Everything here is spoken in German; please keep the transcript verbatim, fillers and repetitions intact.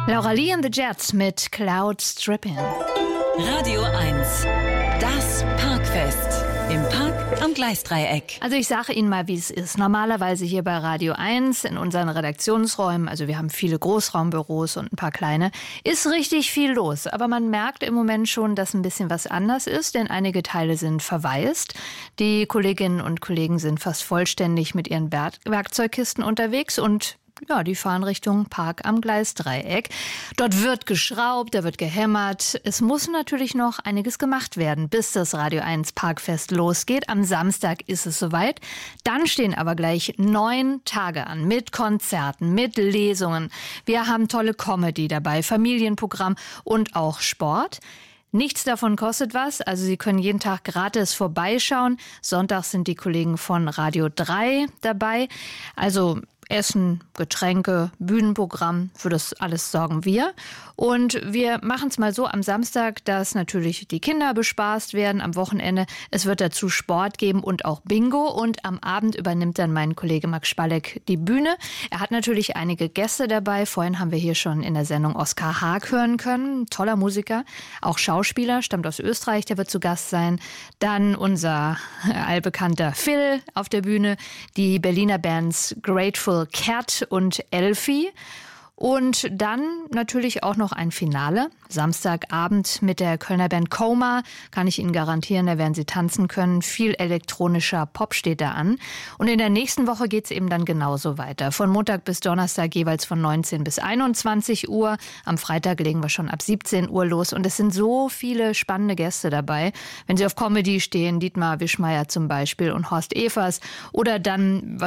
Laura Lee and the Jets mit Cloud Stripping. Radio eins, das Parkfest. Im Park am Gleisdreieck. Also ich sage Ihnen mal, wie es ist. Normalerweise hier bei Radio eins in unseren Redaktionsräumen, also wir haben viele Großraumbüros und ein paar kleine, ist richtig viel los. Aber man merkt im Moment schon, dass ein bisschen was anders ist, denn einige Teile sind verwaist. Die Kolleginnen und Kollegen sind fast vollständig mit ihren Werk- Werkzeugkisten unterwegs und ja, die fahren Richtung Park am Gleisdreieck. Dort wird geschraubt, da wird gehämmert. Es muss natürlich noch einiges gemacht werden, bis das Radio eins Parkfest losgeht. Am Samstag ist es soweit. Dann stehen aber gleich neun Tage an mit Konzerten, mit Lesungen. Wir haben tolle Comedy dabei, Familienprogramm und auch Sport. Nichts davon kostet was, also Sie können jeden Tag gratis vorbeischauen. Sonntags sind die Kollegen von Radio drei dabei. Also Essen, Getränke, Bühnenprogramm, für das alles sorgen wir. Und wir machen es mal so am Samstag, dass natürlich die Kinder bespaßt werden am Wochenende. Es wird dazu Sport geben und auch Bingo. Und am Abend übernimmt dann mein Kollege Max Spalleck die Bühne. Er hat natürlich einige Gäste dabei. Vorhin haben wir hier schon in der Sendung Oskar Haag hören können. Toller Musiker, auch Schauspieler, stammt aus Österreich, der wird zu Gast sein. Dann unser allbekannter Phil auf der Bühne, die Berliner Bands Grateful Cat und Elfie. Und dann natürlich auch noch ein Finale. Samstagabend mit der Kölner Band Coma. Kann ich Ihnen garantieren, da werden Sie tanzen können. Viel elektronischer Pop steht da an. Und in der nächsten Woche geht es eben dann genauso weiter. Von Montag bis Donnerstag jeweils von neunzehn bis einundzwanzig Uhr. Am Freitag legen wir schon ab siebzehn Uhr los. Und es sind so viele spannende Gäste dabei. Wenn Sie auf Comedy stehen, Dietmar Wischmeier zum Beispiel und Horst Evers. Oder dann, was